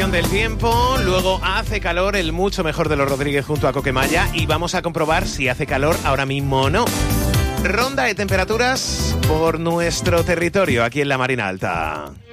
predicción del tiempo, luego hace calor, el mucho mejor de los Rodríguez junto a Coquemaya, y vamos a comprobar si hace calor ahora mismo o no. Ronda de temperaturas por nuestro territorio aquí en la Marina Alta.